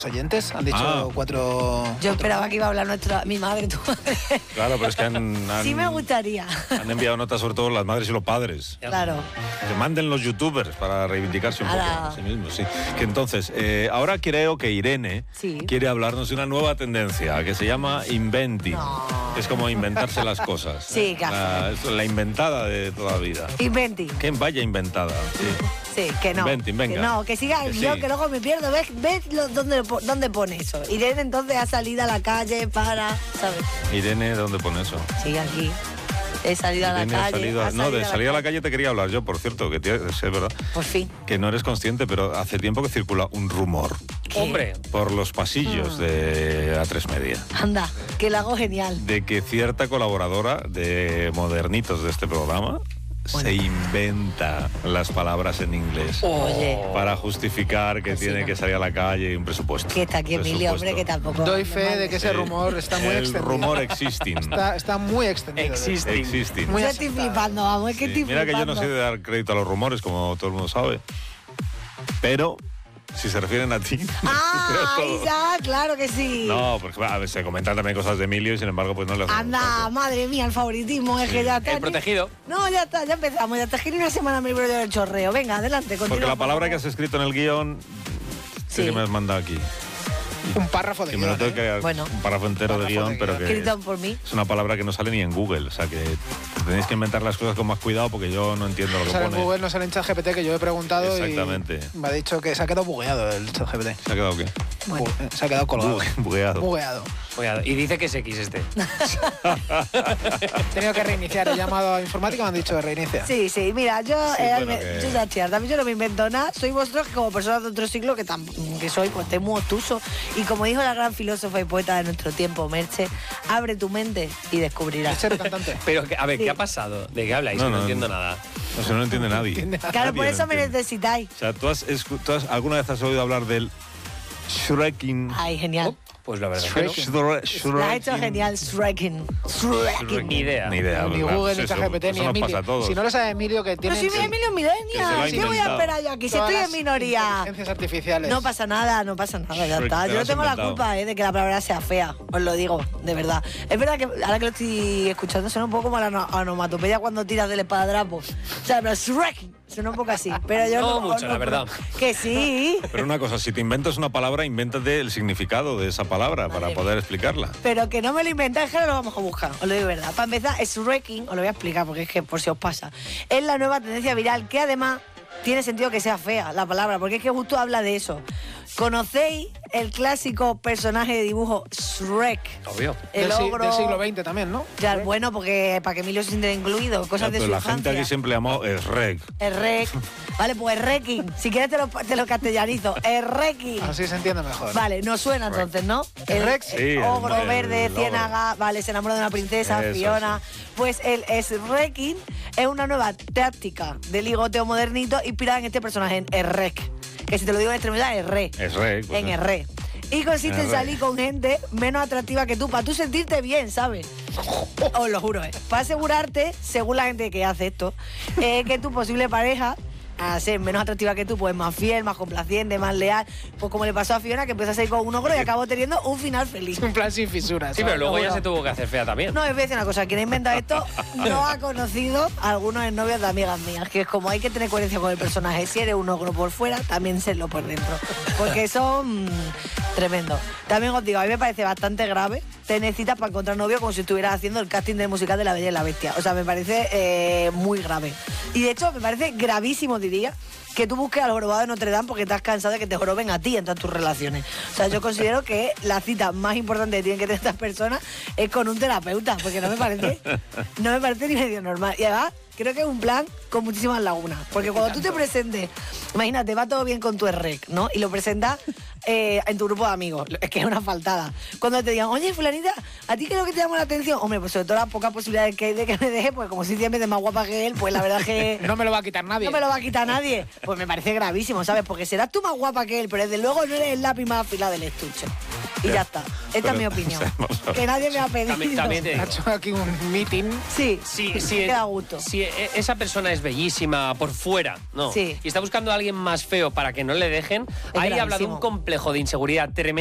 oyentes han dicho 4... Yo esperaba que iba a hablar mi madre, tu madre. Claro, pero es que sí me gustaría. Han enviado notas sobre todo las madres y los padres. Claro. Que manden los youtubers para reivindicarse un poco a sí mismos. Sí. Que entonces, ahora creo que Irene quiere hablarnos de una nueva tendencia que se llama inventing. No. Es como inventarse las cosas. Sí, casi. La inventada de toda la vida. Inventing. Que vaya inventada. Sí. Sí, que no. Inventing, venga. Que no, que siga el guión, que luego me pierdo. ¿Ves dónde pone eso? Irene entonces ha salido a la calle para, ¿sabes? Irene, ¿dónde pone eso? Sí, aquí. He salido a la calle. De salir a la calle te quería hablar yo, por cierto, que es verdad. Por fin. Que no eres consciente, pero hace tiempo que circula un rumor. ¿Qué? Hombre. Por los pasillos de A3 Media. Anda, que lo hago genial. De que cierta colaboradora de Modernitos de este programa se inventa las palabras en inglés para justificar que tiene que salir a la calle y un presupuesto. Que está aquí Emilio, hombre, que tampoco... Doy fe de que ese rumor está muy extendido. El rumor existing. Está muy extendido. Existing. Muy estoy flipando, vamos, es que estoy Mira flipando. que yo no sé de dar crédito a los rumores, como todo el mundo sabe. Pero... si se refieren a ti. Ya, claro que sí. No, porque a ver, se comentan también cosas de Emilio y sin embargo pues no le hacen. Anda, madre mía, el favoritismo es que ya está. El protegido. No, ya está, ya empezamos. Ya está, que ni una semana me libro del chorreo. Venga, adelante, continúa. Porque la palabra que has escrito en el guión, que me has mandado aquí. Un párrafo de guión. Un párrafo entero de guión, pero que escrito por mí. Es una palabra que no sale ni en Google. O sea que tenéis que inventar las cosas con más cuidado porque yo no entiendo lo que sale pone. en Google, no sale en ChatGPT, que yo he preguntado. Exactamente. Y me ha dicho que se ha quedado bugueado el ChatGPT. ¿Se ha quedado qué? Bueno. Se ha quedado colgado. Bugueado. Y dice que es X este. He tenido que reiniciar. He llamado a informática y me han dicho que reinicia. Sí, mira, yo ya estoy harta. Yo no me invento nada. Soy vosotros que como personas de otro siglo que soy, pues estoy muy obtuso. Y como dijo la gran filósofa y poeta de nuestro tiempo, Merche, abre tu mente y descubrirás. Merche, cantante. Pero, a ver, ¿qué ha pasado? ¿De qué habláis? No entiendo nada. No sé, no entiende nadie. Claro, por eso me necesitáis. O sea, ¿tú alguna vez has oído hablar del Shreking? Ay, genial. Pues la verdad que no. La ha hecho genial, Shreking. Ni idea. Ni Google, ni ChatGPT, ni Emilio. Si no lo sabe Emilio, que tiene... Pero si Emilio Millennial, ¿qué voy a esperar yo aquí? Si estoy en minoría. Inteligencias artificiales. No pasa nada, ya está. Yo no tengo la culpa de que la palabra sea fea, os lo digo, de verdad. Es verdad que ahora que lo estoy escuchando suena un poco como la onomatopeya cuando tiras del espadadrapo. O sea, pero Shreking. Suena un poco así, pero yo no mucho, la verdad. Que sí. Pero una cosa, si te inventas una palabra, invéntate el significado de esa palabra para poder explicarla. Pero que no me lo inventáis, que no lo vamos a buscar, os lo digo de verdad. Para empezar, Shreking, os lo voy a explicar porque es que por si os pasa, es la nueva tendencia viral que además tiene sentido que sea fea la palabra, porque es que justo habla de eso. ¿Conocéis el clásico personaje de dibujo Shrek? Obvio. Del siglo XX también, ¿no? Ya, bueno, porque para que Emilio se sienta incluido, cosas de su la infancia. gente aquí siempre llamó Shrek. Shrek. Vale, pues Shrek. Si quieres te lo castellanizo. Shrek. Así se entiende mejor. Vale, nos suena entonces, ¿no? Shrek, sí. Ogro verde, ciénaga, vale, se enamora de una princesa, Eso, Fiona. Sí. Pues el Shreking es una nueva táctica de ligoteo modernito inspirada en este personaje, en Shrek. Que si te lo digo en extremidad, es re. Es re. Pues en re. Y consiste en salir con gente menos atractiva que tú, para tú sentirte bien, ¿sabes? Os lo juro, ¿eh? Para asegurarte, según la gente que hace esto, que tu posible pareja, a ser menos atractiva que tú, pues más fiel, más complaciente, más leal. Pues como le pasó a Fiona, que empezó a salir con un ogro y acabó teniendo un final feliz. Un plan sin fisuras. Sí, pero luego ya se tuvo que hacer fea también. No, es decir una cosa, quien ha inventado esto no ha conocido a algunos novios de amigas mías, que es como hay que tener coherencia con el personaje. Si eres un ogro por fuera, también serlo por dentro. Porque son tremendo. También os digo, a mí me parece bastante grave tener citas para encontrar novio como si estuvieras haciendo el casting del musical de La Bella y la Bestia. O sea, me parece muy grave. Y de hecho, me parece gravísimo, diría, que tú busques al jorobado de Notre Dame porque estás cansado de que te joroben a ti en todas tus relaciones. O sea, yo considero que la cita más importante que tienen que tener estas personas es con un terapeuta, porque no me parece ni medio normal. Y además, creo que es un plan con muchísimas lagunas. Porque cuando tú te presentes, imagínate, va todo bien con tu Shrek, ¿no? Y lo presentas en tu grupo de amigos. Es que es una faltada. Cuando te digan, oye, fulanita, ¿a ti qué es lo que te llama la atención? Hombre, pues sobre todo las pocas posibilidades que hay de que me deje, pues como si siempre es más guapa que él, pues la verdad es que... No me lo va a quitar nadie. No me lo va a quitar nadie. Pues me parece gravísimo, ¿sabes? Porque serás tú más guapa que él, pero desde luego no eres el lápiz más afilado del estuche. Y ya está. Esta es mi opinión. Que nadie me ha pedido. También te digo. Ha hecho aquí un meeting. Sí, Sí, queda gusto. Si esa persona es bellísima por fuera, ¿no? Sí. Y está buscando a alguien más feo para que no le dejen, ahí habla de un gravísimo. complejo de inseguridad tremendo.